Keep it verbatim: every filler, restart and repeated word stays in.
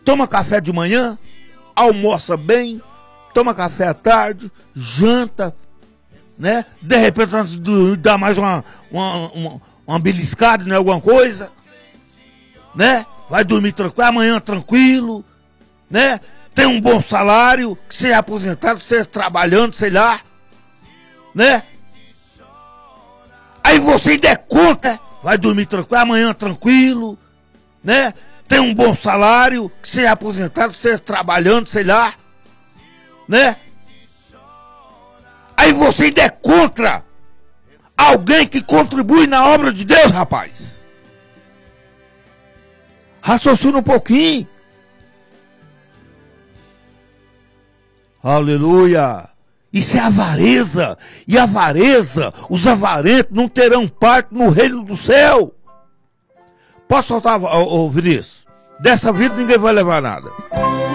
toma café de manhã, almoça bem, toma café à tarde, janta, né? De repente antes de dormir, dá mais uma, uma, uma, uma beliscada, né? Alguma coisa, né? Vai dormir tranquilo, amanhã tranquilo, né? Tem um bom salário, que seja aposentado, seja trabalhando, sei lá, né? Aí você der conta, vai dormir tranquilo, amanhã tranquilo, né? Tem um bom salário, que seja aposentado, seja trabalhando, sei lá, né? Aí você ainda é contra alguém que contribui na obra de Deus, rapaz. Raciocina um pouquinho. Aleluia. Isso é avareza. E avareza, os avarentos não terão parte no reino do céu. Posso soltar, ô, ô Vinícius? Dessa vida ninguém vai levar nada.